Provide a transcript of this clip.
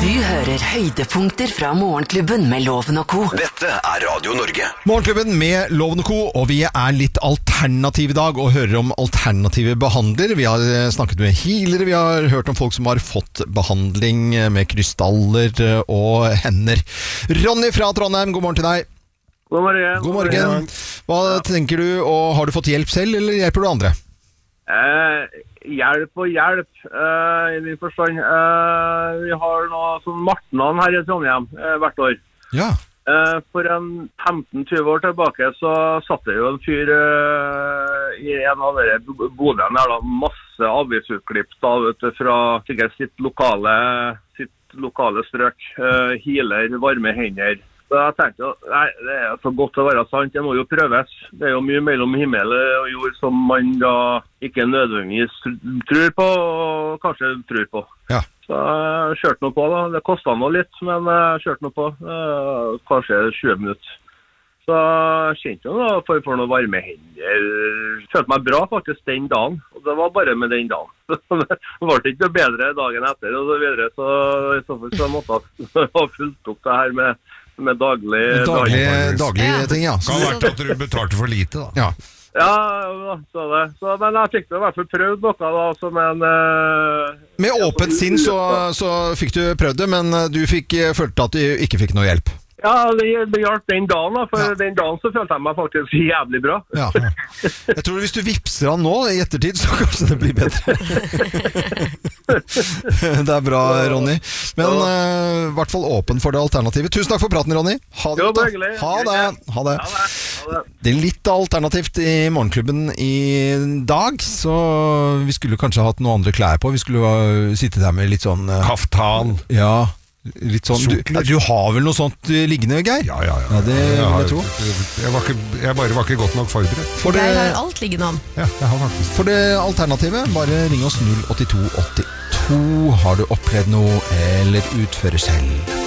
Du hører høydepunkter fra Morgenklubben med Loven og Co. Dette Radio Norge. Morgenklubben med Loven og Co, og vi litt alternativ i dag og hører om alternative behandlere. Vi har snakket med healere, vi har hørt om folk som har fått behandling med krystaller og hender. Ronny fra Trondheim, god morgen til deg. God morgen. God morgen. Hva tenker du, og har du fått hjelp selv, eller hjelper du andre? Hjelp og hjelp, i min forstand. Vi har noe sånn Martnan her i Trondheim hvert år. Ja. For en 15-20 år tilbake så satt det jo en fyr i en av dere bodene her da, masse avisutklipp da, vet du, fra sikkert sitt lokale strøk, healer, varme hender. Så jeg tenkte, nei, det så godt å være sant, det må jo prøves. Det jo mye mellom himmel og jord som man da ikke nødvendigvis tror på, og kanskje tror på. Ja. Så jeg kjørte noe på da, det kostet noe litt, men jeg kjørte noe på, kanskje 20 minutter. Så jeg kjente jo noe for noen varme hender. Følte meg bra faktisk den dagen, og det var bare med den dagen. Det var ikke noe bedre dagen etter og så videre, så i så fall så måtte jeg ha fulgt opp det her med daglige ting, ja. Kan ha vært at du betalte for lite, da. Ja. Ja, så det. Så, men jeg fikk i hvert fall prøvd noe da, som en... Med åpent sinn så fikk du prøvd det, men du følte at du ikke fikk noe hjelp. Ja, det hjalp den dagen da, for den dagen så følte jeg meg faktisk jævlig bra. Ja. Jeg tror hvis du vipser han nå i ettertid, så kanskje det blir bedre. Det bra, Ronny. Men i hvert fall åpen for det alternativet. Tusen takk for praten, Ronny. Ha det. Jo, ha det. Det litt alternativt i Morgenklubben i dag, så vi skulle kanskje hatt noen andre klær på. Vi skulle sitte der med litt sånn... Kaftan. Ja, litt sånn, du har vel noe sånt liggende, Geir? Ja, det jeg tror. Jeg bare var ikke godt nok forberedt. Geir har alt liggende om. Ja, jeg har faktisk. For det alternativet, bare ring oss 08282. Har du opplevd noe eller utfører selv?